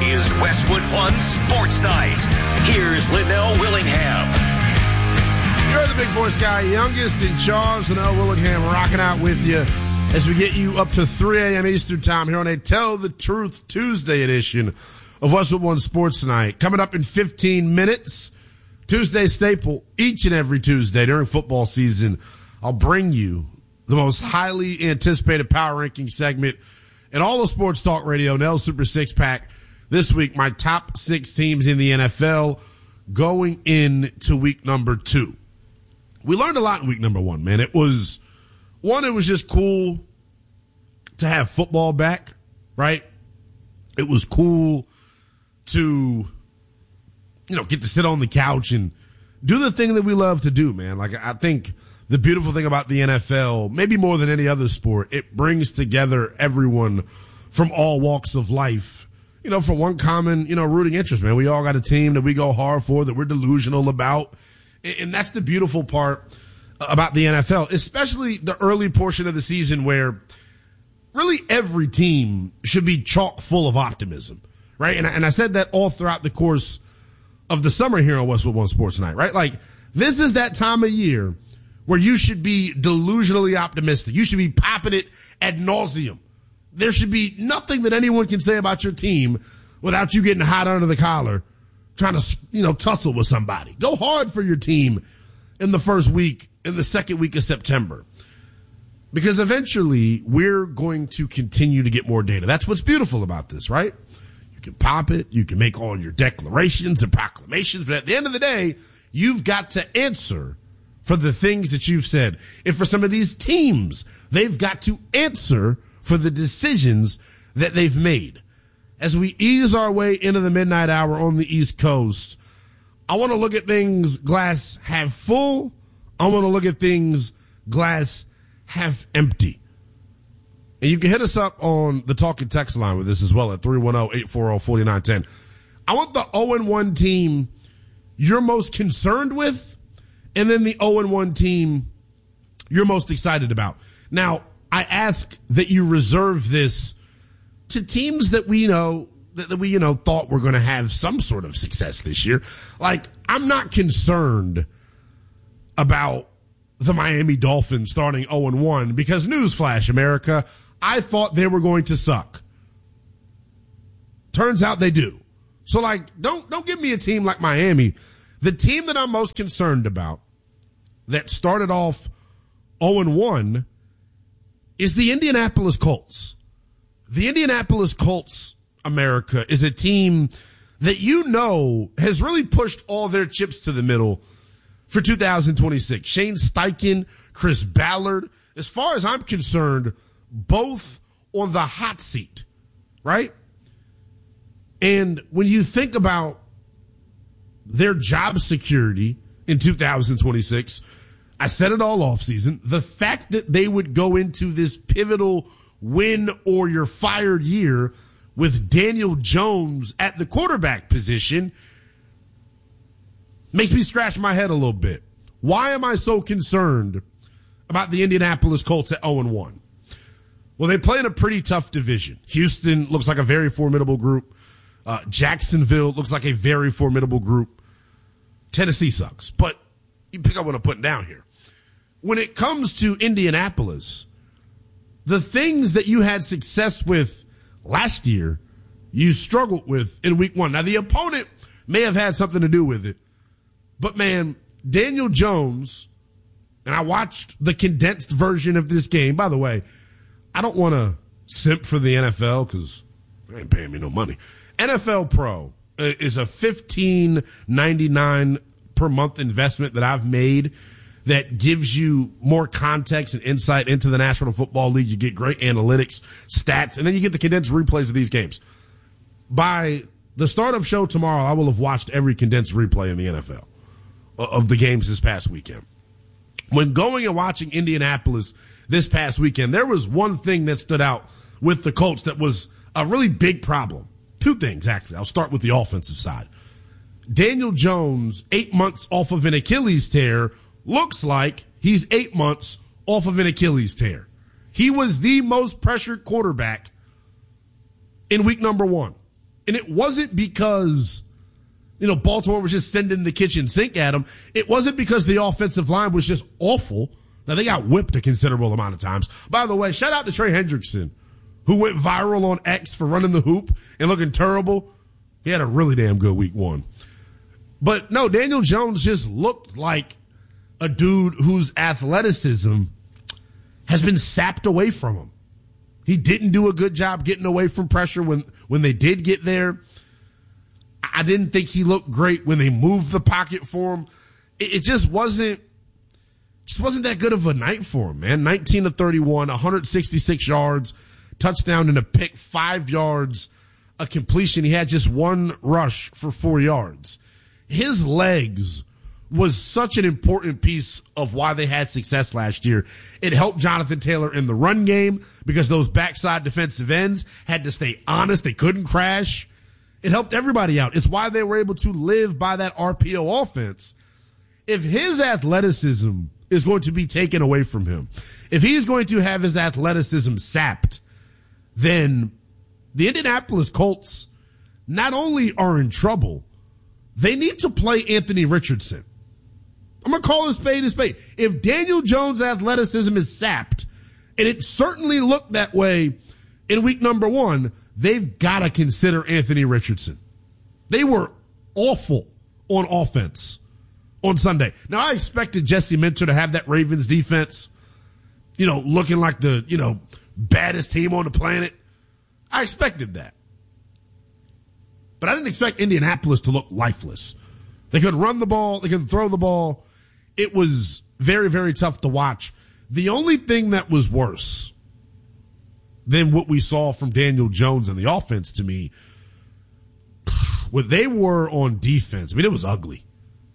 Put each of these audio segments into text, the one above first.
is Westwood One Sports Night. Here's Linnell Willingham. You're the big voice guy, youngest in charge. Linnell Willingham rocking out with you as we get you up to 3 a.m. Eastern time here on a Tell the Truth Tuesday edition of Westwood One Sports Night. Coming up in 15 minutes, Tuesday staple each and every Tuesday during football season. I'll bring you the most highly anticipated power ranking segment in all of sports talk radio, Nell's Super Six Pack. This week, my top 6 teams in the NFL going into week number 2. We learned a lot in week number 1, man. It was just cool to have football back, right? It was cool to, get to sit on the couch and do the thing that we love to do, man. Like, I think the beautiful thing about the NFL, maybe more than any other sport, it brings together everyone from all walks of life, for one common, rooting interest, man. We all got a team that we go hard for, that we're delusional about. And that's the beautiful part about the NFL, especially the early portion of the season where really every team should be chock full of optimism, right? And I said that all throughout the course of the summer here on Westwood One Sports Night, right? Like, this is that time of year where you should be delusionally optimistic. You should be popping it ad nauseum. There should be nothing that anyone can say about your team without you getting hot under the collar, trying to, tussle with somebody. Go hard for your team in the first week, in the second week of September. Because eventually we're going to continue to get more data. That's what's beautiful about this, right? You can pop it. You can make all your declarations and proclamations. But at the end of the day, you've got to answer for the things that you've said. And for some of these teams, they've got to answer for the decisions that they've made. As we ease our way into the midnight hour on the East Coast, I want to look at things glass half full. I want to look at things glass half empty. And you can hit us up on the talk and text line with this as well at 310-840-4910. I want the 0-1 team you're most concerned with, and then the 0-1 team you're most excited about. Now, I ask that you reserve this to teams that we know, that we thought were going to have some sort of success this year. Like, I'm not concerned about the Miami Dolphins starting 0-1 because, newsflash, America, I thought they were going to suck. Turns out they do. So, don't give me a team like Miami. The team that I'm most concerned about that started off 0-1 is the Indianapolis Colts. The Indianapolis Colts, America, is a team that has really pushed all their chips to the middle for 2026. Shane Steichen, Chris Ballard, as far as I'm concerned, both on the hot seat, right? And when you think about their job security in 2026, I said it all offseason, the fact that they would go into this pivotal win or you're fired year with Daniel Jones at the quarterback position makes me scratch my head a little bit. Why am I so concerned about the Indianapolis Colts at 0-1? Well, they play in a pretty tough division. Houston looks like a very formidable group. Jacksonville looks like a very formidable group. Tennessee sucks, but you pick up what I'm putting down here. When it comes to Indianapolis, the things that you had success with last year, you struggled with in week 1. Now, the opponent may have had something to do with it, but man, Daniel Jones, and I watched the condensed version of this game. By the way, I don't want to simp for the NFL because they ain't paying me no money. NFL Pro is a $15.99 per month investment that I've made that gives you more context and insight into the National Football League. You get great analytics, stats, and then you get the condensed replays of these games. By the start of show tomorrow, I will have watched every condensed replay in the NFL of the games this past weekend. When going and watching Indianapolis this past weekend, there was one thing that stood out with the Colts that was a really big problem. 2 things, actually. I'll start with the offensive side. Daniel Jones, 8 months off of an Achilles tear, looks like he's 8 months off of an Achilles tear. He was the most pressured quarterback in week number 1. And it wasn't because, Baltimore was just sending the kitchen sink at them. It wasn't because the offensive line was just awful. Now, they got whipped a considerable amount of times. By the way, shout out to Trey Hendrickson, who went viral on X for running the hoop and looking terrible. He had a really damn good week 1. But no, Daniel Jones just looked like a dude whose athleticism has been sapped away from him. He didn't do a good job getting away from pressure when they did get there. I didn't think he looked great when they moved the pocket for him. It just wasn't that good of a night for him, man. 19 of 31, 166 yards, touchdown and a pick, 5 yards, a completion. He had just 1 rush for 4 yards. His legs was such an important piece of why they had success last year. It helped Jonathan Taylor in the run game because those backside defensive ends had to stay honest. They couldn't crash. It helped everybody out. It's why they were able to live by that RPO offense. If his athleticism is going to be taken away from him, if he's going to have his athleticism sapped, then the Indianapolis Colts not only are in trouble, they need to play Anthony Richardson. I'm going to call a spade a spade. If Daniel Jones' athleticism is sapped, and it certainly looked that way in week number 1, they've got to consider Anthony Richardson. They were awful on offense on Sunday. Now, I expected Jesse Minter to have that Ravens defense, looking like the, baddest team on the planet. I expected that. But I didn't expect Indianapolis to look lifeless. They could run the ball. They could throw the ball. It was very, very tough to watch. The only thing that was worse than what we saw from Daniel Jones and the offense to me, what they were on defense, it was ugly.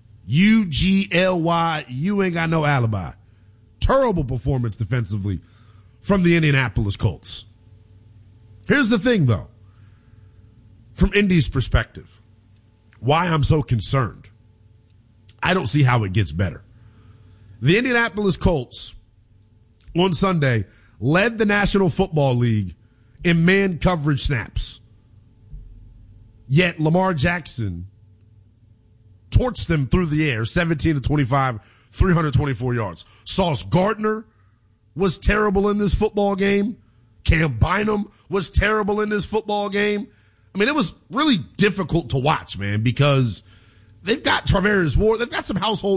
UGLY, you ain't got no alibi. Terrible performance defensively from the Indianapolis Colts. Here's the thing, though. From Indy's perspective, why I'm so concerned, I don't see how it gets better. The Indianapolis Colts on Sunday led the National Football League in man coverage snaps. Yet Lamar Jackson torched them through the air, 17 to 25, 324 yards. Sauce Gardner was terrible in this football game. Cam Bynum was terrible in this football game. It was really difficult to watch, man, because they've got Travarius Ward. They've got some household